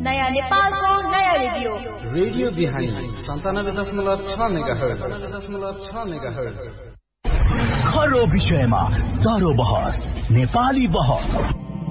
नयाँ नेपालको नयाँ रेडियो बिहानी 97.6 मेगाहर्ज खरो विषयमा चारो बहस नेपाली बहस